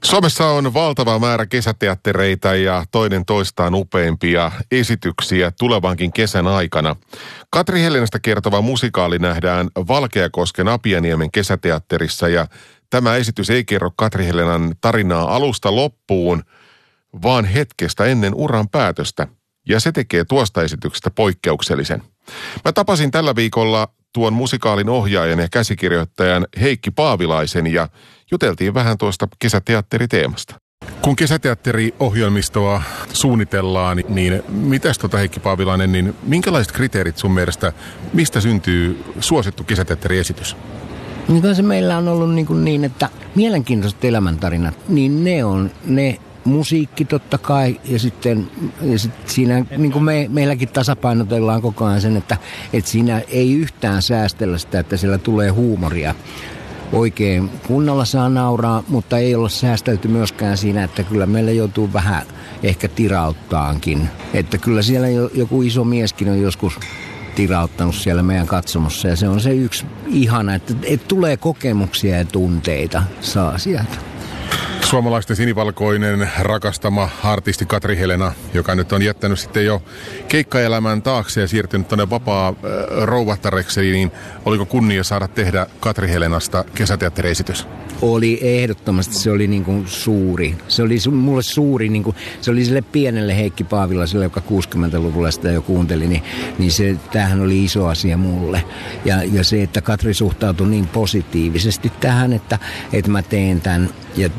Suomessa on valtava määrä kesäteattereita ja toinen toistaan upeimpia esityksiä tulevankin kesän aikana. Katri Helenasta kertova musikaali nähdään Valkeakosken Apianiemen kesäteatterissa ja tämä esitys ei kerro Katri Helenan tarinaa alusta loppuun, vaan hetkestä ennen uran päätöstä. Ja se tekee tuosta esityksestä poikkeuksellisen. Mä tapasin tällä viikolla tuon musikaalin ohjaajan ja käsikirjoittajan Heikki Paavilaisen ja juteltiin vähän tuosta kesäteatteriteemasta. Kun kesäteatteriohjelmistoa suunnitellaan, niin mitäs Heikki Paavilainen, niin minkälaiset kriteerit sun mielestä, mistä syntyy suosittu kesäteatteriesitys? Niin se meillä on ollut niin, että mielenkiintoiset elämäntarinat, niin ne on ne musiikki totta kai ja sitten siinä niin kuin meilläkin tasapainotellaan koko ajan sen, että siinä ei yhtään säästellä sitä, että siellä tulee huumoria. Oikein kunnolla saa nauraa, mutta ei olla säästelty myöskään siinä, että kyllä meillä joutuu vähän ehkä tirauttaankin. Että kyllä siellä joku iso mieskin on joskus tirauttanut siellä meidän katsomossa ja se on se yksi ihana, että tulee kokemuksia ja tunteita saa sieltä. Suomalaisten sinivalkoinen rakastama artisti Katri Helena, joka nyt on jättänyt sitten jo keikkaelämän taakse ja siirtynyt tuonne vapaa rouvattareksi, niin oliko kunnia saada tehdä Katri Helenasta kesäteatteriesitys? Oli ehdottomasti, se oli niin kuin suuri. Se oli mulle suuri, niin kuin, se oli sille pienelle Heikki Paavilaiselle, joka 60-luvulla sitä jo kuunteli, niin tämähän oli iso asia mulle. Ja se, että Katri suhtautui niin positiivisesti tähän, että mä teen tämän.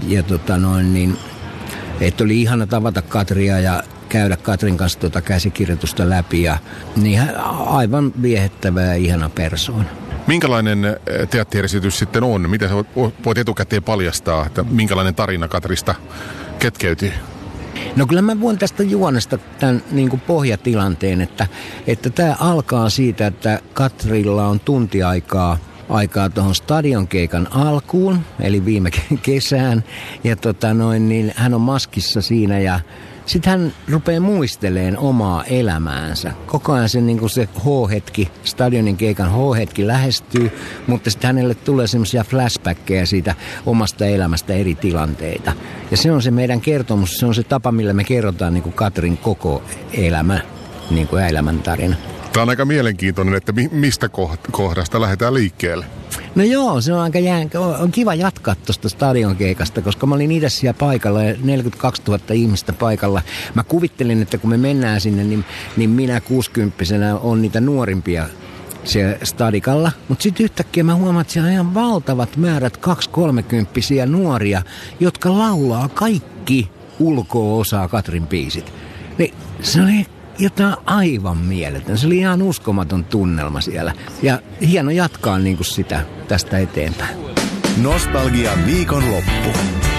Että oli ihana tavata Katria ja käydä Katrin kanssa käsikirjoitusta läpi ja niin aivan viehettävä ja ihana persoona. Minkälainen teatteriesitys sitten on? Mitä sä voit etukäteen paljastaa, että minkälainen tarina Katrista ketkeytyy? No kyllä mä voin tästä juonesta tämän niin kuin pohjatilanteen, että tämä alkaa siitä, että Katrilla on tunti aikaa tuohon stadionkeikan alkuun, eli viime kesään. Ja niin hän on maskissa siinä ja sitten hän rupeaa muisteleen omaa elämäänsä. Koko ajan se, niin se H-hetki, stadionin keikan H-hetki lähestyy, mutta sitten hänelle tulee semmoisia flashbackkejä siitä omasta elämästä eri tilanteita. Ja se on se meidän kertomus, se on se tapa, millä me kerrotaan niin kuin Katrin koko elämä, niin kuin elämäntarina. Tämä on aika mielenkiintoinen, että mistä kohdasta lähdetään liikkeelle. No joo, se on on kiva jatkaa tuosta stadionkeikasta, koska mä olin itse siellä paikalla ja 42 000 ihmistä paikalla. Mä kuvittelin, että kun me mennään sinne, niin minä 60-vuotiaana on niitä nuorimpia siellä stadikalla. Mutta sitten yhtäkkiä mä huomaan, että siellä on ihan valtavat määrät 2-30-vuotiaita nuoria, jotka laulaa kaikki ulko-osaa Katrin biisit. Niin se oli jotain aivan mieletön. Se oli ihan uskomaton tunnelma siellä. Ja hieno jatkaa niin kuin sitä tästä eteenpäin. Nostalgian viikonloppu.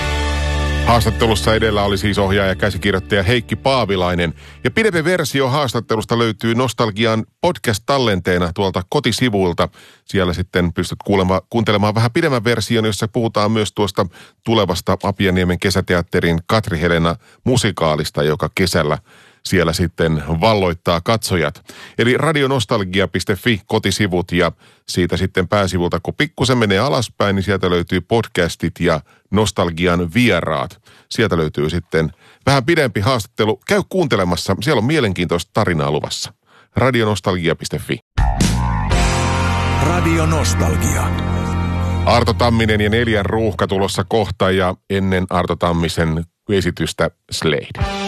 Haastattelussa edellä oli siis ohjaaja ja käsikirjoittaja Heikki Paavilainen. Ja pidempi versio haastattelusta löytyy Nostalgian podcast-tallenteena tuolta kotisivuilta. Siellä sitten pystyt kuuntelemaan vähän pidemmän version, jossa puhutaan myös tuosta tulevasta Apianiemen kesäteatterin Katri Helena musikaalista, joka kesällä siellä sitten valloittaa katsojat. Eli radionostalgia.fi kotisivut ja siitä sitten pääsivulta, kun pikkusen menee alaspäin, niin sieltä löytyy podcastit ja Nostalgian vieraat. Sieltä löytyy sitten vähän pidempi haastattelu. Käy kuuntelemassa, siellä on mielenkiintoista tarinaa luvassa. radionostalgia.fi. Radio Nostalgia. Arto Tamminen ja 4 ruuhka tulossa kohta ja ennen Arto Tammisen esitystä Slade.